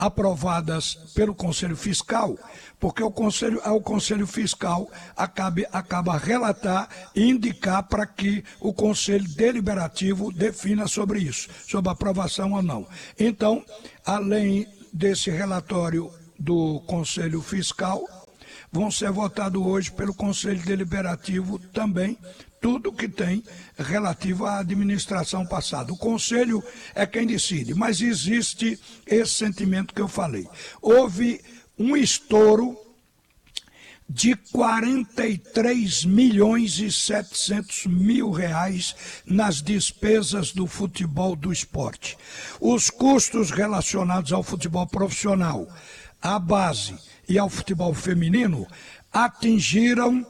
aprovadas pelo Conselho Fiscal, porque o Conselho Fiscal acaba a relatar e indicar para que o Conselho Deliberativo defina sobre isso, sobre aprovação ou não. Então, além desse relatório do Conselho Fiscal, vão ser votados hoje pelo Conselho Deliberativo também tudo que tem relativo à administração passada. O Conselho é quem decide, mas existe esse sentimento que eu falei. Houve um estouro de 43 milhões e 700 mil reais nas despesas do futebol do esporte. Os custos relacionados ao futebol profissional, à base e ao futebol feminino atingiram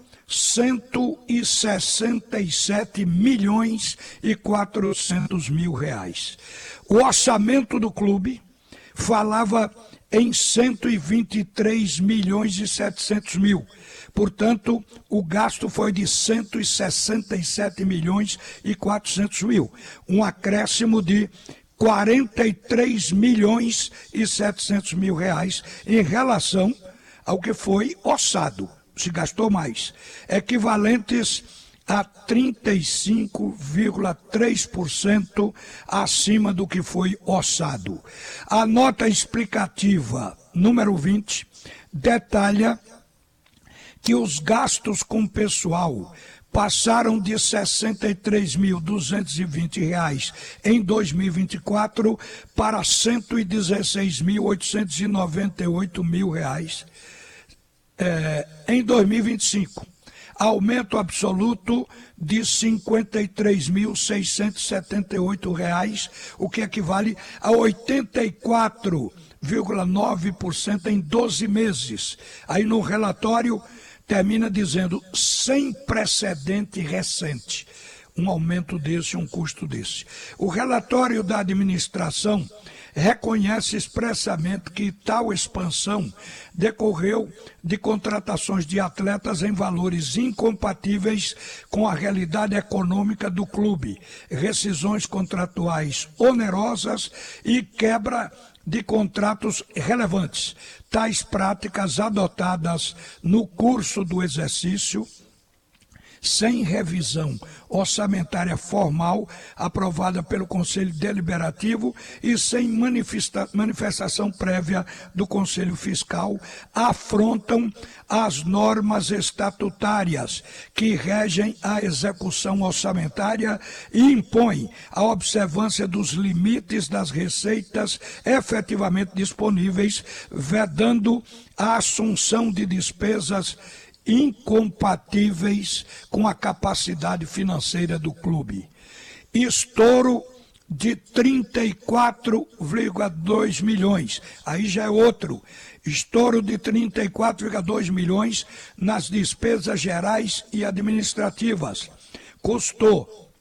167 milhões e 400 mil reais. O orçamento do clube falava em 123 milhões e 700 mil. Portanto, o gasto foi de 167 milhões e 400 mil. Um acréscimo de 43 milhões e 700 mil reais em relação ao que foi orçado. Se gastou mais, equivalentes a 35,3% acima do que foi orçado. A nota explicativa número 20 detalha que os gastos com pessoal passaram de R$ 63.220 em 2024 para R$ 116.898 em 2025, aumento absoluto de R$ 53.678, o que equivale a 84,9% em 12 meses. Aí no relatório termina dizendo sem precedente recente, um aumento desse, um custo desse. O relatório da administração reconhece expressamente que tal expansão decorreu de contratações de atletas em valores incompatíveis com a realidade econômica do clube, rescisões contratuais onerosas e quebra de contratos relevantes. Tais práticas adotadas no curso do exercício, sem revisão orçamentária formal aprovada pelo Conselho Deliberativo e sem manifestação prévia do Conselho Fiscal, afrontam as normas estatutárias que regem a execução orçamentária e impõem a observância dos limites das receitas efetivamente disponíveis, vedando a assunção de despesas incompatíveis com a capacidade financeira do clube. Estouro de 34,2 milhões. Aí já é outro. Estouro de 34,2 milhões nas despesas gerais e administrativas. Custou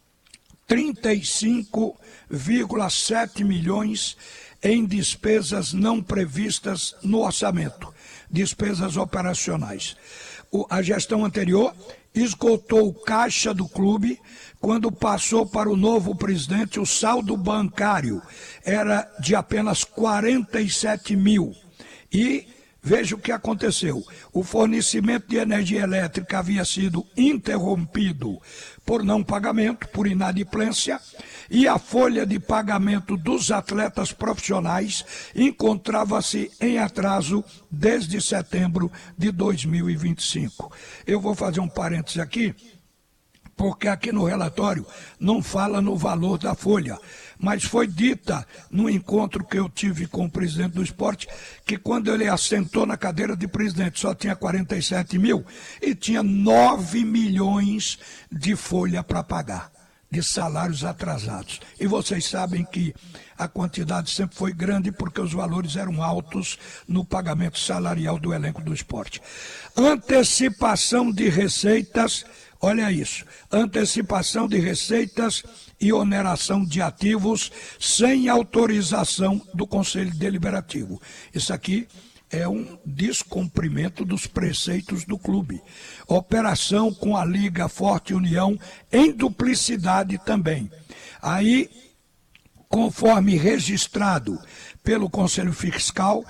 35,7 milhões em despesas não previstas no orçamento, despesas operacionais. A gestão anterior esgotou o caixa do clube. Quando passou para o novo presidente, o saldo bancário era de apenas 47 mil. E veja o que aconteceu. O fornecimento de energia elétrica havia sido interrompido por não pagamento, por inadimplência, e a folha de pagamento dos atletas profissionais encontrava-se em atraso desde setembro de 2025. Eu vou fazer um parênteses aqui, porque aqui no relatório não fala no valor da folha, mas foi dita no encontro que eu tive com o presidente do esporte, que quando ele assentou na cadeira de presidente só tinha 47 mil e tinha 9 milhões de folha para pagar, de salários atrasados. E vocês sabem que a quantidade sempre foi grande porque os valores eram altos no pagamento salarial do elenco do esporte. Antecipação de receitas, olha isso, antecipação de receitas e oneração de ativos sem autorização do Conselho Deliberativo. Isso aqui é um descumprimento dos preceitos do clube. Operação com a Liga Forte União em duplicidade também. Aí conforme registrado pelo Conselho Fiscal,